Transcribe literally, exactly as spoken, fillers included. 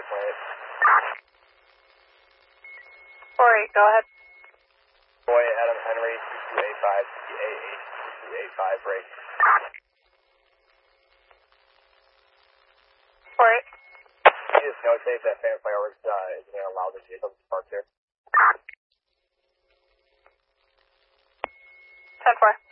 point eight. four eight, go ahead. Boy, Adam Henry, two two eight five, C A eight, two two eight five, break. four eight. Can you just notate that Phantom Fireworks uh, is going to allow the vehicle to park here? ten four.